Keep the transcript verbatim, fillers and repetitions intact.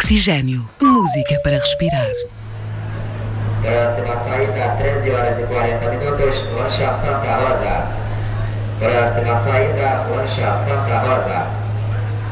Oxigênio. Música para respirar. Próxima saída, treze horas e quarenta minutos, Lancha Santa Rosa. Próxima saída, Lancha Santa Rosa.